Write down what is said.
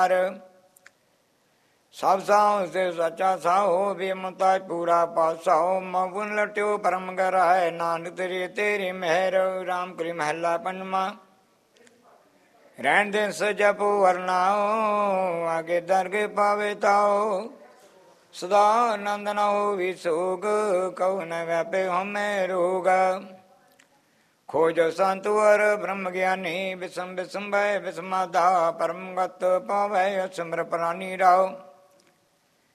ਸਭ ਸਾਉ ਸੇ ਸੱਚਾ ਸਾਉ ਬੇਮਤਾਜ ਪੂਰਾ ਪਾਸਾਉ ਮਗੁਨ ਲਟਿਓ ਪਰਮ ਗਰਾਏ ਨਾਨਕ ਤੇਰੀ ਤੇਰੀ ਮਹਿਰ ਰਾਮ ਕਰੀ ਮਹੱਲਾ ਪੰਜਵਾਂ। ਰਹਿਣ ਦੇ ਸਜਪੋ ਵਰਨਾਓ ਆਗੇ ਦਰਗੇ ਪਾਵੇ ਤਾਓ ਸਦਾ ਆਨੰਦ ਨਾ ਹੋਵੀ ਸੋਗ ਕਉ ਨ ਵੈਪੇ ਹਮੇ ਰੋਗ। ਖੋਜ ਸੰਤਵਰ ਬ੍ਰਹਮ ਗਿਆਨੀ ਵਿਸਮ ਵਿਸੰਭੈ ਵਿਸਮਾਦਾ ਪਰਮ ਗਤ ਪਾਵੈ ਸਿਮਰ ਪ੍ਰਾਨੀ ਰਾਓ।